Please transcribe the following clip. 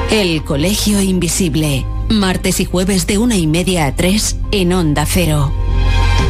El Colegio Invisible. Martes y jueves de 1:30 a 3 en Onda Cero.